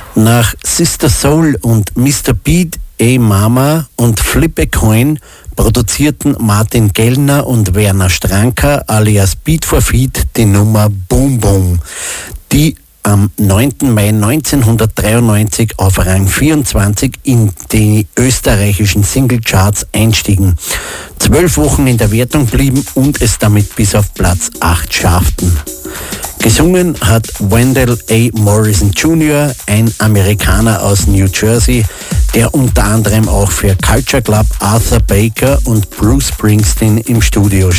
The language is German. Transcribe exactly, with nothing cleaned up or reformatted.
Nach Sister Soul und Mister Beat, Ey Mama und Flip a Coin produzierten Martin Gellner und Werner Stranker alias Beat for Feet die Nummer Boom Boom, die am neunten Mai neunzehnhundertdreiundneunzig auf Rang vierundzwanzig in die österreichischen Singlecharts einstiegen, zwölf Wochen in der Wertung blieben und es damit bis auf Platz acht schafften. Gesungen hat Wendell A. Morrison Junior, ein Amerikaner aus New Jersey, der unter anderem auch für Culture Club, Arthur Baker und Bruce Springsteen im Studio